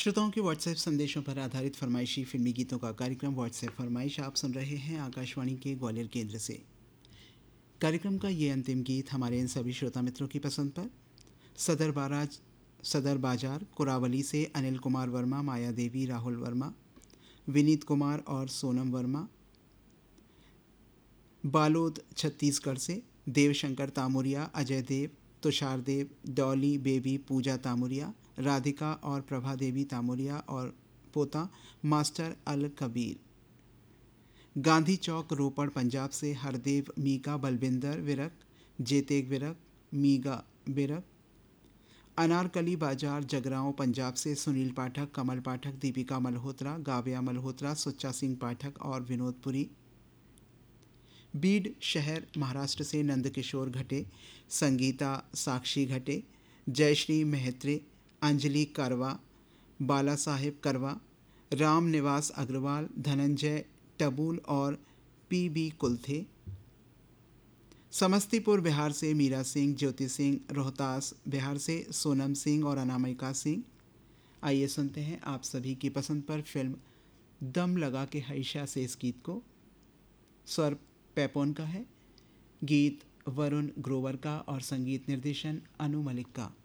श्रोताओं के व्हाट्सएप संदेशों पर आधारित फरमाइशी फिल्मी गीतों का कार्यक्रम व्हाट्सएप फरमाइश आप सुन रहे हैं आकाशवाणी के ग्वालियर केंद्र से। कार्यक्रम का ये अंतिम गीत हमारे इन सभी श्रोता मित्रों की पसंद पर सदर बाजार कुरावली से अनिल कुमार वर्मा, माया देवी, राहुल वर्मा, विनीत कुमार और सोनम वर्मा, बालोद छत्तीसगढ़ से देवशंकर तामुरिया, अजय देव, तुषार देव, डॉली बेबी, पूजा तामुरिया, राधिका और प्रभा देवी तामुरिया और पोता मास्टर अल कबीर, गांधी चौक रोपड़ पंजाब से हरदेव, मीका, बलविंदर विरक, जेतेग विरक, मीगा विरक, अनारकली बाजार जगरांव पंजाब से सुनील पाठक, कमल पाठक, दीपिका मल्होत्रा, गाविया मल्होत्रा, सुच्चा सिंह पाठक और विनोदपुरी, बीड शहर महाराष्ट्र से नंदकिशोर घटे, संगीता साक्षी घटे, जयश्री मेहत्रे, अंजलि करवा, बाला साहेब करवा, राम निवास अग्रवाल, धनंजय टबूल और पी.बी. कुलथे, समस्तीपुर बिहार से मीरा सिंह, ज्योति सिंह, रोहतास बिहार से सोनम सिंह और अनामिका सिंह। आइए सुनते हैं आप सभी की पसंद पर फिल्म दम लगा के हईशा से इस गीत को। स्वर पैपोन का है, गीत वरुण ग्रोवर का और संगीत निर्देशन अनु मलिक का।